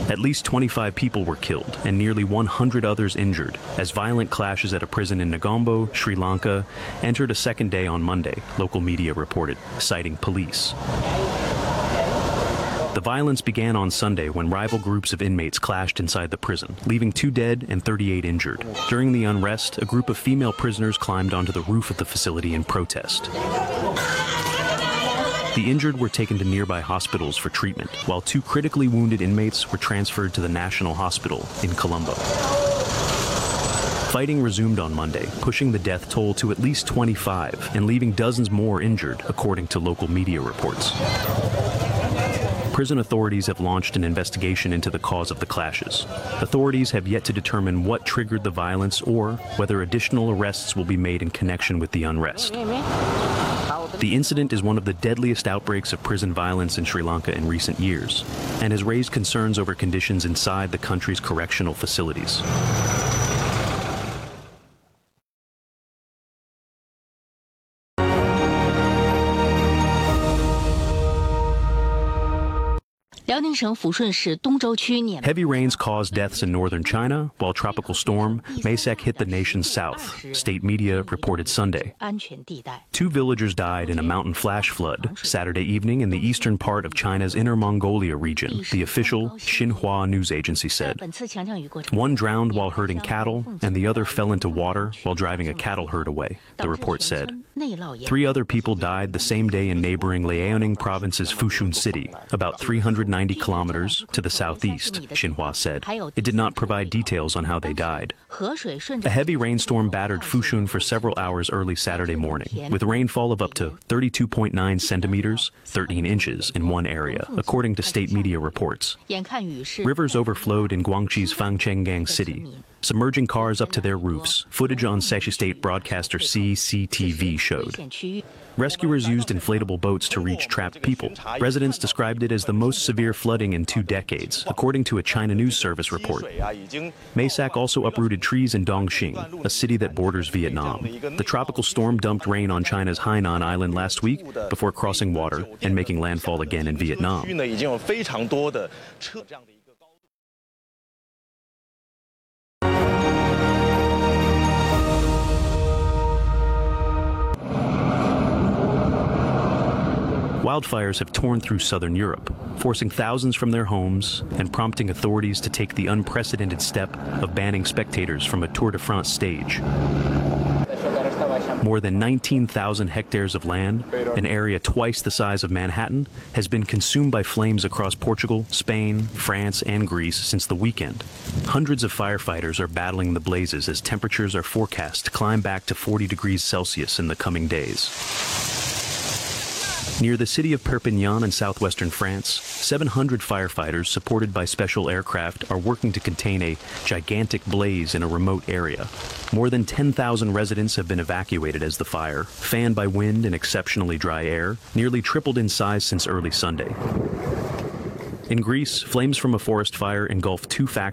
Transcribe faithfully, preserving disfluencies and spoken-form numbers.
At least twenty-five people were killed and nearly one hundred others injured as violent clashes at a prison in Negombo, Sri Lanka, entered a second day on Monday, local media reported, citing police. The violence began on Sunday when rival groups of inmates clashed inside the prison, leaving two dead and thirty-eight injured. During the unrest, a group of female prisoners climbed onto the roof of the facility in protest. The injured were taken to nearby hospitals for treatment, while two critically wounded inmates were transferred to the National Hospital in Colombo. Fighting resumed on Monday, pushing the death toll to at least twenty-five and leaving dozens more injured, according to local media reports. Prison authorities have launched an investigation into the cause of the clashes. Authorities have yet to determine what triggered the violence or whether additional arrests will be made in connection with the unrest. The incident is one of the deadliest outbreaks of prison violence in Sri Lanka in recent years and has raised concerns over conditions inside the country's correctional facilities. Heavy rains caused deaths in northern China, while tropical storm Maysak hit the nation's south, state media reported Sunday. Two villagers died in a mountain flash flood Saturday evening in the eastern part of China's Inner Mongolia region, the official Xinhua news agency said. One drowned while herding cattle, and the other fell into water while driving a cattle herd away, the report said. Three other people died the same day in neighboring Liaoning province's Fushun city, about three hundred ninety kilometers to the southeast, Xinhua said. It did not provide details on how they died. A heavy rainstorm battered Fushun for several hours early Saturday morning, with rainfall of up to thirty-two point nine centimeters, thirteen inches, in one area, according to state media reports. Rivers overflowed in Guangxi's Fangchenggang city, submerging cars up to their roofs, footage on Sashi State broadcaster C C T V showed. Rescuers used inflatable boats to reach trapped people. Residents described it as the most severe flooding in two decades, according to a China News Service report. Maysak also uprooted trees in Dongxing, a city that borders Vietnam. The tropical storm dumped rain on China's Hainan Island last week before crossing water and making landfall again in Vietnam. Wildfires have torn through southern Europe, forcing thousands from their homes and prompting authorities to take the unprecedented step of banning spectators from a Tour de France stage. More than nineteen thousand hectares of land, an area twice the size of Manhattan, has been consumed by flames across Portugal, Spain, France, and Greece since the weekend. Hundreds of firefighters are battling the blazes as temperatures are forecast to climb back to forty degrees Celsius in the coming days. Near the city of Perpignan in southwestern France, seven hundred firefighters supported by special aircraft are working to contain a gigantic blaze in a remote area. More than ten thousand residents have been evacuated as the fire, fanned by wind and exceptionally dry air, nearly tripled in size since early Sunday. In Greece, flames from a forest fire engulfed two factories